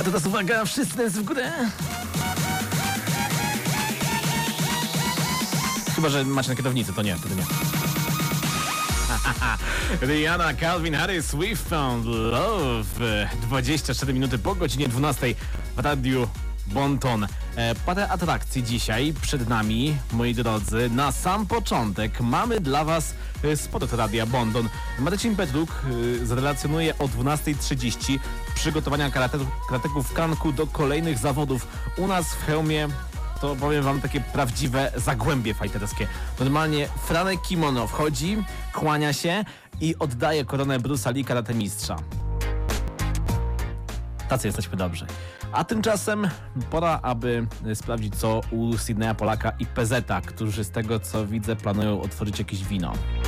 to teraz uwaga, wszyscy w górę. Chyba że macie na kierownicy, to nie, wtedy nie. Rihanna, Calvin Harris, We Found Love. 24 minuty po godzinie 12 w Radiu Bonton. Parę atrakcji dzisiaj przed nami, moi drodzy. Na sam początek mamy dla Was spot Radia Bonton. Marcin Petruk zrelacjonuje o 12:30 przygotowania karateków w Kanku do kolejnych zawodów. U nas w Chełmie to powiem Wam takie prawdziwe zagłębie fajterskie. Normalnie Franek Kimono wchodzi, kłania się i oddaje koronę Bruce'a Lee karate mistrza. Tacy jesteśmy dobrzy. A tymczasem pora, aby sprawdzić co u Sydneya Polaka i PZ-a, którzy z tego co widzę planują otworzyć jakieś wino.